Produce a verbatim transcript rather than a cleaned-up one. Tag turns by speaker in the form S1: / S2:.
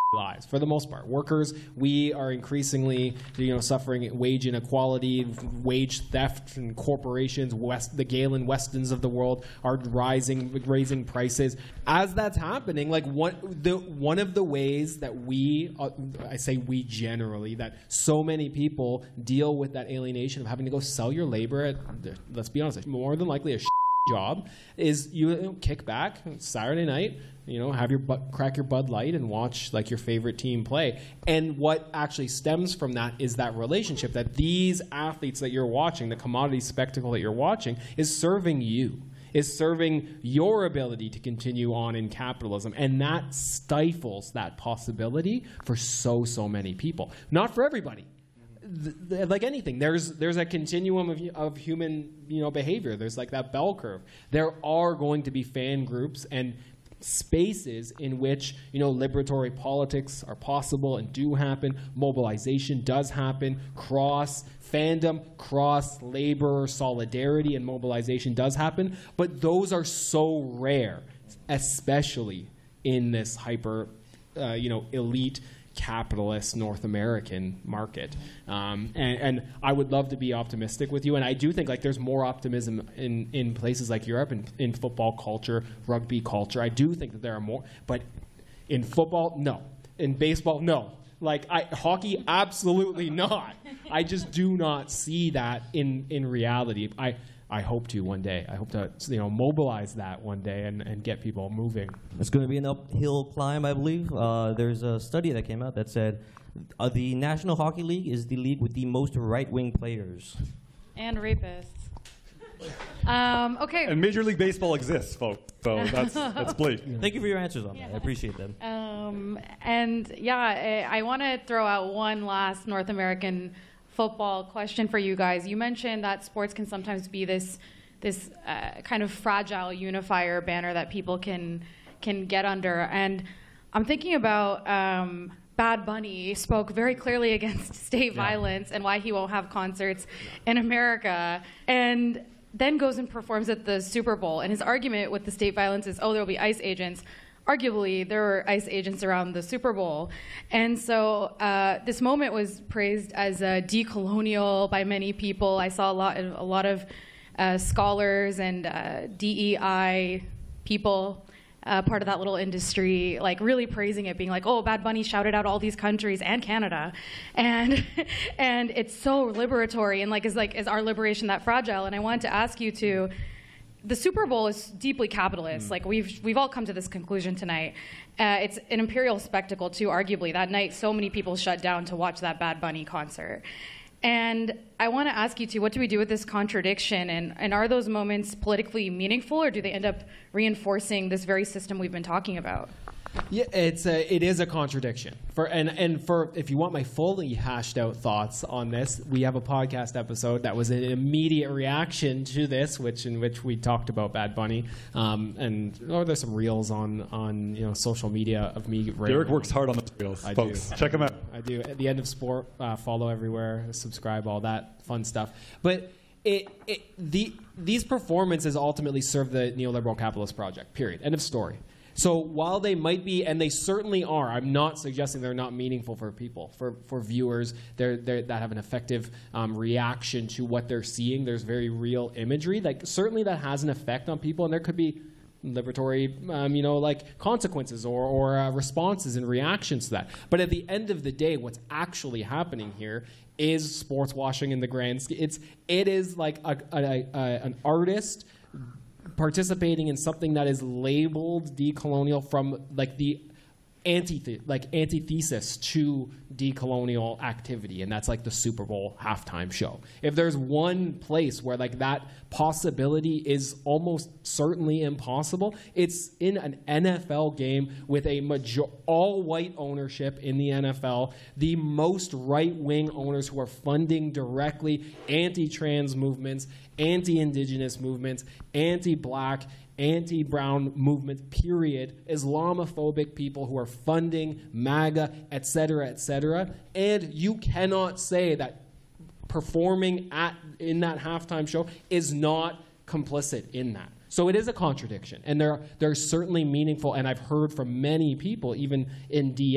S1: lives for the most part. Workers, we are increasingly, you know, suffering wage inequality, wage theft, and corporations, West, the Galen Westons of the world are rising, raising prices. As that's happening, like one, the, one of the ways that we, uh, I say we generally, that so many people deal with that alienation of having to go sell your labor at, let's be honest, more than likely a job, is you know, kick back Saturday night, you know, have your bu- crack your Bud Light and watch like your favorite team play. And what actually stems from that is that relationship that these athletes that you're watching, the commodity spectacle that you're watching, is serving you, is serving your ability to continue on in capitalism. And that stifles that possibility for so, so many people. Not for everybody. Like anything, there's there's a continuum of, of human you know behavior. There's like that bell curve. There are going to be fan groups and spaces in which you know liberatory politics are possible and do happen. Mobilization does happen. Cross fandom, cross labor solidarity, and mobilization does happen. But those are so rare, especially in this hyper, uh, you know, elite, capitalist North American market. Um, and, and I would love to be optimistic with you. And I do think like there's more optimism in, in places like Europe and in football culture, rugby culture. I do think that there are more. But in football, no. In baseball, no. Like I, hockey, absolutely not. I just do not see that in, in reality. I I hope to one day. I hope to you know mobilize that one day and, and get people moving.
S2: It's going to be an uphill climb, I believe. Uh, there's a study that came out that said uh, the National Hockey League is the league with the most right-wing players.
S3: And rapists. Um, okay.
S4: And Major League Baseball exists, folks. So that's that's bleak.
S2: Thank you for your answers on that. I appreciate them.
S3: Um, and yeah, I, I want to throw out one last North American football question for you guys. You mentioned that sports can sometimes be this this uh, kind of fragile unifier banner that people can can get under. And I'm thinking about um, Bad Bunny spoke very clearly against state yeah. violence and why he won't have concerts yeah. in America. And then goes and performs at the Super Bowl. And his argument with the state violence is, oh, there will be ICE agents. Arguably, there were ICE agents around the Super Bowl. And so uh, this moment was praised as uh, decolonial by many people. I saw a lot of, a lot of uh, scholars and uh, D E I people, uh, part of that little industry, like really praising it, being like, oh, Bad Bunny shouted out all these countries and Canada. And and it's so liberatory, and like is like is our liberation that fragile? And I wanted to ask you to, the Super Bowl is deeply capitalist. Mm. Like we've we've all come to this conclusion tonight. Uh, it's an imperial spectacle too. Arguably, that night, so many people shut down to watch that Bad Bunny concert. And I want to ask you two, what do we do with this contradiction? And and are those moments politically meaningful, or do they end up reinforcing this very system we've been talking about?
S1: Yeah, it's a, it is a contradiction. For and and for if you want my fully hashed out thoughts on this, we have a podcast episode that was an immediate reaction to this, which in which we talked about Bad Bunny. Um, and oh, there's some reels on on you know social media of me.
S4: Derek works hard on those reels,
S1: I
S4: folks.
S1: Do.
S4: Check them out.
S1: I do. At the end of sport, uh, follow everywhere, subscribe, all that fun stuff. But it, it the these performances ultimately serve the neoliberal capitalist project. Period. End of story. So while they might be, and they certainly are, I'm not suggesting they're not meaningful for people, for, for viewers they're, they're, that have an effective um, reaction to what they're seeing. There's very real imagery. Like certainly that has an effect on people, and there could be liberatory, um, you know, like consequences or, or uh, responses and reactions to that. But at the end of the day, what's actually happening here is sports washing in the grand scheme. It's it is like a, a, a, an artist participating in something that is labeled decolonial from like the anti like antithesis to decolonial activity, and that's like the Super Bowl halftime show. If there's one place where like that possibility is almost certainly impossible, it's in an N F L game with a major all-white ownership in the N F L, the most right-wing owners who are funding directly anti-trans movements, anti-indigenous movements, anti-black, anti-brown movement, period, Islamophobic people who are funding MAGA, et cetera, et cetera. And you cannot say that performing at in that halftime show is not complicit in that. So it is a contradiction. And they're, they're certainly meaningful, and I've heard from many people, even in D